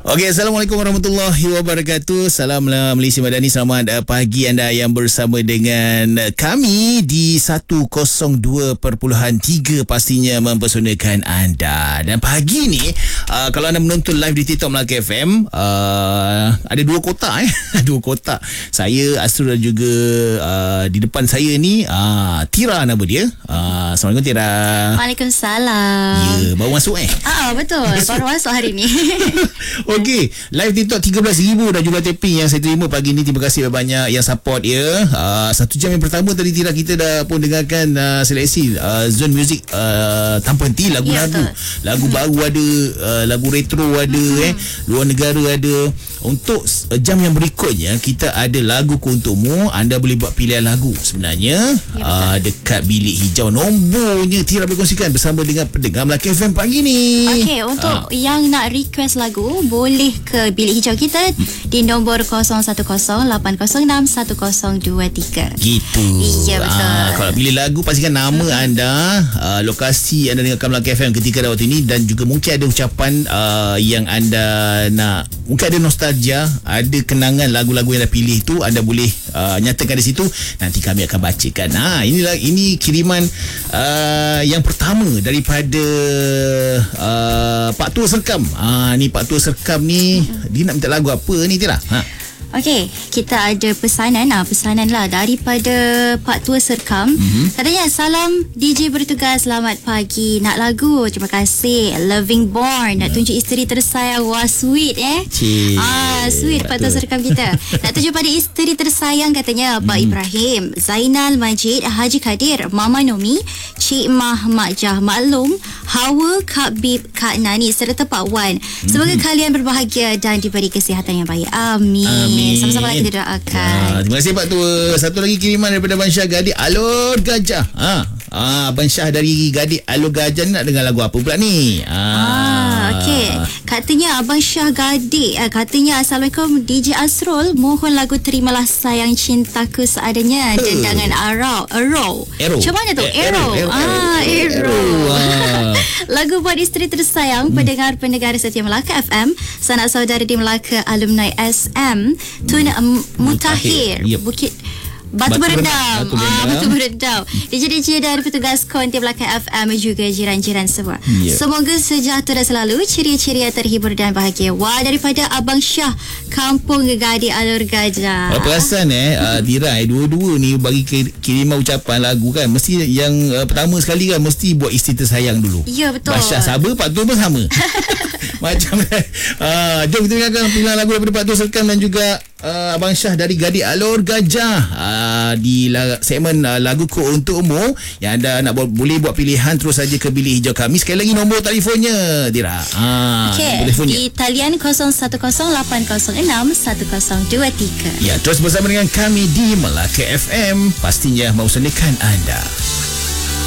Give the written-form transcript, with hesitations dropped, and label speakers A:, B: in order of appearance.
A: Okey, Assalamualaikum warahmatullahi wabarakatuh. Salam Malaysia Madani. Selamat pagi anda yang bersama dengan kami di 102.3 pastinya mempersonakan anda. Dan pagi ni kalau anda menonton live di TikTok Melaka FM, ada dua kotak dua kotak. Saya, Asrul dan juga di depan saya ni Tira nama dia. Assalamualaikum Tira.
B: Waalaikumsalam.
A: Ya, baru masuk
B: betul. Baru masuk hari ni.
A: Okey, live TikTok 13,000 dah jumlah tapping yang saya terima pagi ni. Terima kasih banyak yang support ya. 1 jam yang pertama tadi Tira kita dah pun dengarkan seleksi Zone Music tanpa henti lagu-lagu. Lagu baru ada, lagu retro ada, luar negara ada. Untuk jam yang berikutnya kita ada lagu untukmu. Anda boleh buat pilihan lagu sebenarnya dekat bilik hijau. Nombornya Tira berkongsikan bersama dengan pendengar Melaka FM pagi ni.
B: Okey, untuk yang nak request lagu boleh ke bilik hijau kita di nombor 0108061023.
A: Gitu.
B: Iya, betul.
A: Kalau pilih lagu pastikan nama anda, lokasi anda dengarkan Melaka FM ketika dah waktu ini, dan juga mungkin ada ucapan yang anda nak, mungkin ada nostalgia, ada kenangan lagu-lagu yang dah pilih tu, anda boleh nyatakan di situ. Nanti kami akan bacakan. Ini kiriman yang pertama daripada Pak Tua Serkam. Ni Pak Tua Serkam ni, dia nak minta lagu apa ni Tira?
B: Okey, kita ada pesanan lah daripada Pak Tua Serkam. Katanya, salam DJ bertugas, selamat pagi, nak lagu, terima kasih, Loving Born, nak tunjuk isteri tersayang. Wah, sweet sweet Pak Tua Serkam kita. Nak tunjuk pada isteri tersayang katanya, Pak Ibrahim, Zainal Majid, Haji Kadir, Mama Nomi, Cik Mah, Mak Jah Maklum, Hawa, Kak Bib, Kak Nani serta Pak Wan. Semoga kalian berbahagia dan diberi kesihatan yang baik. Amin. Sama-sama kita doakan.
A: Terima kasih Pak Tua. Satu lagi kiriman daripada Abang Syah Gadis Alur Gajah. Abang Syah dari Gadis Alur Gajah ni nak dengar lagu apa pula ni?
B: Okey. Katanya Abang Syah Gadis, katanya, Assalamualaikum DJ Asrul, mohon lagu Terimalah Sayang Cintaku Seadanya, Dendangan Arrow. Macam mana tu? Arrow. Lagu buat isteri tersayang, pendengar-pendengar setia Melaka FM, sanak saudara di Melaka, alumni SM, Tun Mutahir, Bukit Batu Berendam. Batu Berendam. DJ dan petugas konti Melaka FM juga jiran-jiran semua. Semoga sejahtera selalu, ceria-ceria, terhibur dan bahagia. Wah, daripada Abang Syah, Kampung Gadis Alur Gajah.
A: Perasan Tira, dua-dua ni bagi kiriman ucapan lagu kan, mesti yang pertama sekali kan mesti buat isteri tersayang dulu.
B: Ya, betul.
A: Pak Syah sabar, Pak Tua pun sama. Macam jom kita dengarkan pilihan lagu daripada Pak Tua Serkam dan juga Abang Syah dari Gadis Alur Gajah di segmen laguku untukmu. Yang anda nak boleh buat pilihan, terus saja ke bilik hijau kami. Sekali lagi nombor telefonnya Tira.
B: Di talian 0108061023.
A: Ya, terus bersama dengan kami di Melaka FM, pastinya mempersoalkan anda.